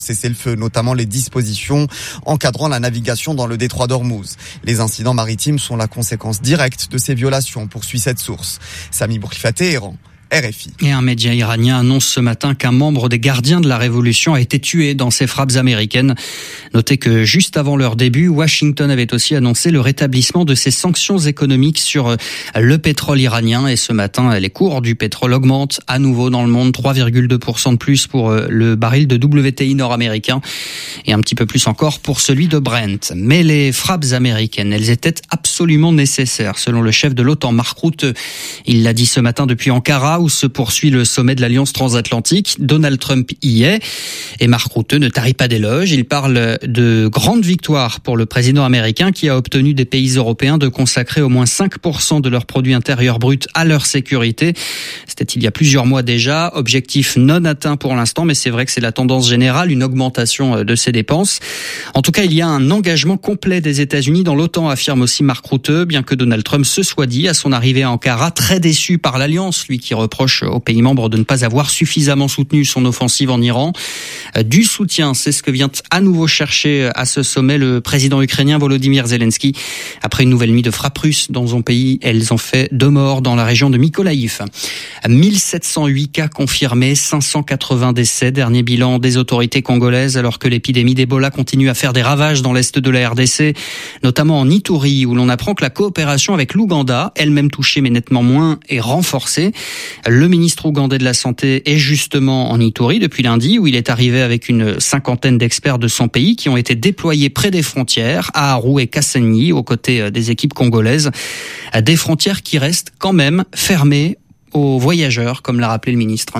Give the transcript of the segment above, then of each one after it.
cessez-le-feu, notamment les dispositions encadrant la navigation dans le détroit d'Ormuz. Les incidents maritimes sont la conséquence directe de ces violations, poursuit cette source. Sami Bourifate, Téhéran. RFI. Et un média iranien annonce ce matin qu'un membre des gardiens de la révolution a été tué dans ces frappes américaines. Notez que juste avant leur début, Washington avait aussi annoncé le rétablissement de ses sanctions économiques sur le pétrole iranien. Et ce matin, les cours du pétrole augmentent à nouveau dans le monde, 3,2% de plus pour le baril de WTI nord-américain et un petit peu plus encore pour celui de Brent. Mais les frappes américaines, elles étaient absolument nécessaires, selon le chef de l'OTAN, Mark Rutte. Il l'a dit ce matin depuis Ankara, où se poursuit le sommet de l'Alliance transatlantique. Donald Trump y est. Et Mark Rutte ne tarit pas d'éloges. Il parle de grande victoire pour le président américain qui a obtenu des pays européens de consacrer au moins 5% de leur produit intérieur brut à leur sécurité. C'était il y a plusieurs mois déjà. Objectif non atteint pour l'instant, mais c'est vrai que c'est la tendance générale, une augmentation de ces dépenses. En tout cas, il y a un engagement complet des États-Unis dans l'OTAN, affirme aussi Mark Rutte, bien que Donald Trump se soit dit à son arrivée à Ankara très déçu par l'Alliance, lui qui reproche aux pays membres de ne pas avoir suffisamment soutenu son offensive en Iran. Du soutien, c'est ce que vient à nouveau chercher à ce sommet le président ukrainien Volodymyr Zelensky. Après une nouvelle nuit de frappes russes dans son pays, elles ont fait 2 morts dans la région de Mykolaïv. 1708 cas confirmés, 580 décès, dernier bilan des autorités congolaises, alors que l'épidémie d'Ebola continue à faire des ravages dans l'est de la RDC, notamment en Ituri, où l'on apprend que la coopération avec l'Ouganda, elle-même touchée mais nettement moins, est renforcée. Le ministre ougandais de la Santé est justement en Ituri depuis lundi, où il est arrivé avec une 50aine d'experts de son pays qui ont été déployés près des frontières, à Aru et Kassenyi, aux côtés des équipes congolaises. Des frontières qui restent quand même fermées aux voyageurs, comme l'a rappelé le ministre.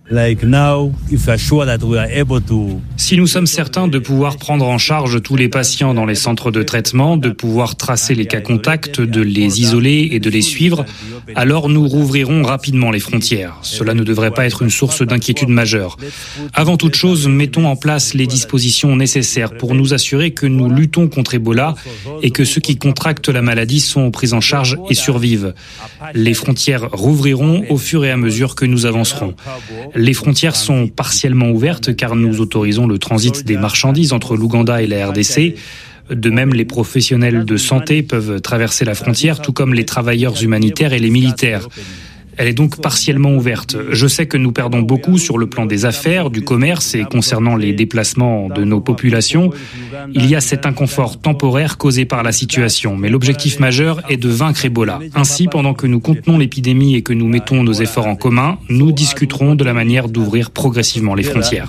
Si nous sommes certains de pouvoir prendre en charge tous les patients dans les centres de traitement, de pouvoir tracer les cas contacts, de les isoler et de les suivre, alors nous rouvrirons rapidement les frontières. Cela ne devrait pas être une source d'inquiétude majeure. Avant toute chose, mettons en place les dispositions nécessaires pour nous assurer que nous luttons contre Ebola et que ceux qui contractent la maladie sont pris en charge et survivent. Les frontières rouvriront au fur et à mesure que nous avancerons. Les frontières sont partiellement ouvertes car nous autorisons le transit des marchandises entre l'Ouganda et la RDC. De même, les professionnels de santé peuvent traverser la frontière, tout comme les travailleurs humanitaires et les militaires. Elle est donc partiellement ouverte. Je sais que nous perdons beaucoup sur le plan des affaires, du commerce et concernant les déplacements de nos populations. Il y a cet inconfort temporaire causé par la situation, mais l'objectif majeur est de vaincre Ebola. Ainsi, pendant que nous contenons l'épidémie et que nous mettons nos efforts en commun, nous discuterons de la manière d'ouvrir progressivement les frontières.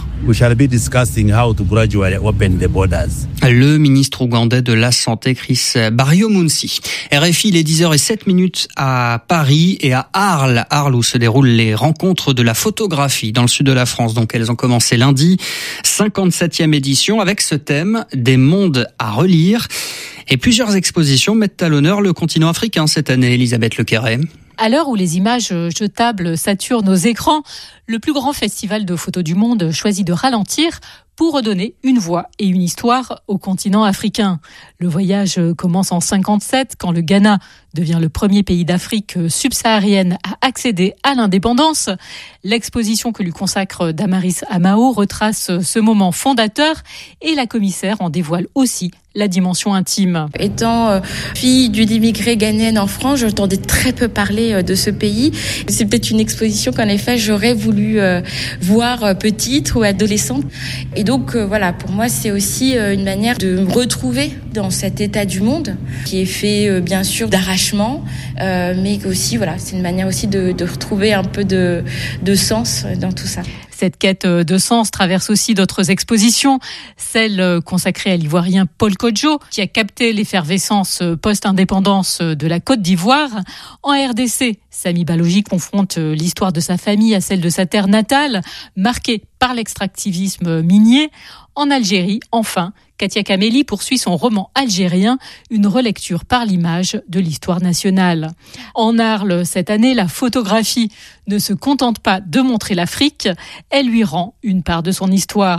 Le ministre ougandais de la Santé, Chris Baryomunsi. RFI, il est 10h07 à Paris et à Arles où se déroulent les rencontres de la photographie dans le sud de la France. Donc elles ont commencé lundi, 57e édition, avec ce thème des mondes à relire. Et plusieurs expositions mettent à l'honneur le continent africain cette année, Elisabeth Lequerret. À l'heure où les images jetables saturent nos écrans, le plus grand festival de photos du monde choisit de ralentir pour redonner une voix et une histoire au continent africain. Le voyage commence en 1957 quand le Ghana devient le premier pays d'Afrique subsaharienne à accéder à l'indépendance. L'exposition que lui consacre Damaris Amao retrace ce moment fondateur et la commissaire en dévoile aussi la dimension intime. Étant fille d'une immigrée ghanéenne en France, j'entendais très peu parler de ce pays. C'est peut-être une exposition qu'en effet j'aurais voulu voir petite ou adolescente. Et donc voilà, pour moi c'est aussi une manière de me retrouver dans cet état du monde qui est fait bien sûr d'arrachement, mais aussi voilà, c'est une manière aussi de retrouver un peu de sens dans tout ça. Cette quête de sens traverse aussi d'autres expositions, celle consacrée à l'Ivoirien Paul Kodjo, qui a capté l'effervescence post-indépendance de la Côte d'Ivoire. En RDC, Sami Balogi confronte l'histoire de sa famille à celle de sa terre natale, marquée par l'extractivisme minier. En Algérie, enfin, Katia Kameli poursuit son roman algérien, une relecture par l'image de l'histoire nationale. En Arles, cette année, la photographie ne se contente pas de montrer l'Afrique, elle lui rend une part de son histoire.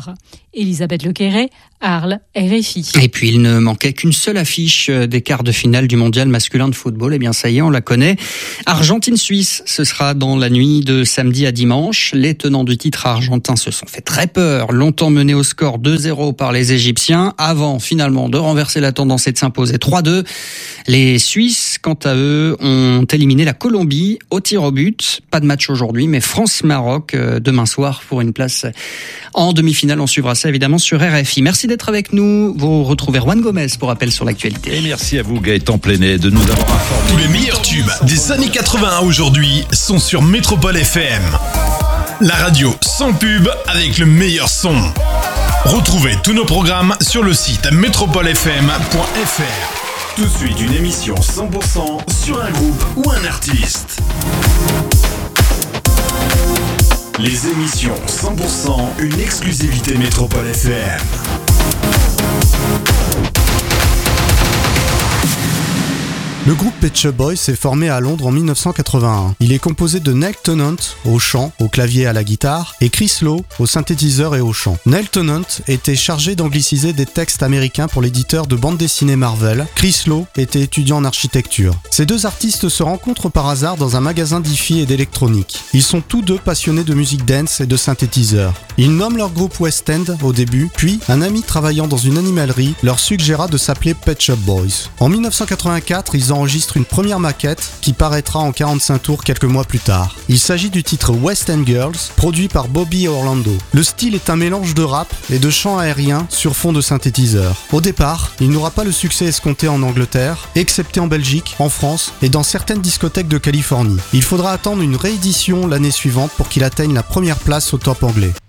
Elisabeth Lequeret, Arles, RFI. Et puis il ne manquait qu'une seule affiche des quarts de finale du mondial masculin de football. Eh bien ça y est, on la connaît. Argentine-Suisse, ce sera dans la nuit de samedi à dimanche. Les tenants du titre argentins se sont fait très peur, longtemps menés au score 2-0 par les Égyptiens, avant finalement de renverser la tendance et de s'imposer 3-2. Les Suisses, quant à eux, ont éliminé la Colombie au tir au but. Pas de match aujourd'hui, mais France-Maroc demain soir pour une place en demi-finale. On suivra ça évidemment sur RFI. Merci d'être avec nous. Vous retrouvez Juan Gomez pour rappel sur l'actualité. Et merci à vous Gaëtan Plenet de nous avoir informés. Tous les meilleurs tubes des années 80 aujourd'hui sont sur Métropole FM. La radio sans pub avec le meilleur son. Retrouvez tous nos programmes sur le site métropolefm.fr. Tout de suite une émission 100% sur un groupe ou un artiste. Les émissions 100%, une exclusivité Métropole FM. Le groupe Pet Shop Boys s'est formé à Londres en 1981. Il est composé de Neil Tennant au chant, au clavier et à la guitare et Chris Lowe au synthétiseur et au chant. Neil Tennant était chargé d'angliciser des textes américains pour l'éditeur de bande dessinée Marvel. Chris Lowe était étudiant en architecture. Ces deux artistes se rencontrent par hasard dans un magasin d'hi-fi et d'électronique. Ils sont tous deux passionnés de musique dance et de synthétiseurs. Ils nomment leur groupe West End au début, puis un ami travaillant dans une animalerie leur suggéra de s'appeler Pet Shop Boys. En 1984, ils enregistre une première maquette qui paraîtra en 45 tours quelques mois plus tard. Il s'agit du titre West End Girls, produit par Bobby Orlando. Le style est un mélange de rap et de chant aérien sur fond de synthétiseur. Au départ, il n'aura pas le succès escompté en Angleterre, excepté en Belgique, en France et dans certaines discothèques de Californie. Il faudra attendre une réédition l'année suivante pour qu'il atteigne la première place au top anglais.